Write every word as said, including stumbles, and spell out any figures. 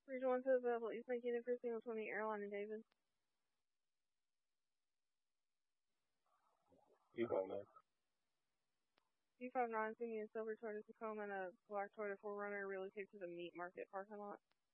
Region one says available. East nineteen for single twenty airline in David. You got that. D five nine singing a silver Toyota Tacoma and a black Toyota four runner relocated to the meat market parking lot.